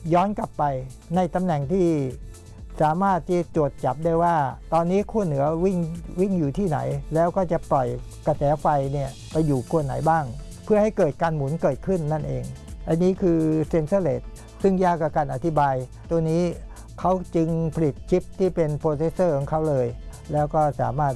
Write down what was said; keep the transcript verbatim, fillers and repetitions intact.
ย้อนกลับไปในตำแหน่งที่สามารถที่ตรวจจับได้ว่าตอนนี้ขั้วเหนือวิ่งวิ่งอยู่ที่ไหนแล้วก็จะปล่อยกระแสไฟเนี่ยไปอยู่ขั้วไหนบ้างเพื่อให้เกิดการหมุนเกิดขึ้นนั่นเองอันนี้คือเซนเซอร์เลสซึ่งยากกับการอธิบายตัวนี้เขาจึงผลิตชิปที่เป็นโปรเซสเซอร์ของเขาเลยแล้วก็สามารถ